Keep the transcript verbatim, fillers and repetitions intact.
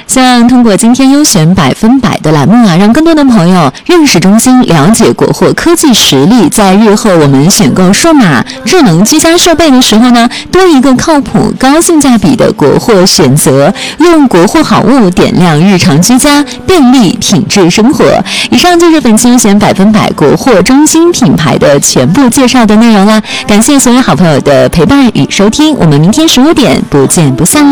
希望通过今天优选百分百的栏目啊，让更多的朋友认识中兴，了解国货科技实力，在日后我们选购数码智能居家设备的时候呢，多一个靠谱高性价比的国货选择，用国货好物点亮日常居家，便利品质生活。以上就是本期优选百分百国货中兴品牌的全部介绍的内容啦，感谢所有好朋友的陪伴与收听，我们明天十五点不见不散。